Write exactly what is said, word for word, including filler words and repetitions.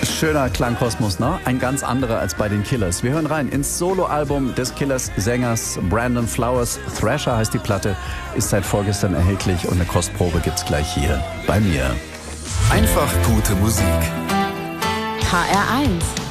Schöner Klangkosmos, ne? Ein ganz anderer als bei den Killers. Wir hören rein ins Soloalbum des Killers-Sängers Brandon Flowers. Thrasher heißt die Platte, ist seit vorgestern erhältlich und eine Kostprobe gibt's gleich hier bei mir. Einfach gute Musik. H R eins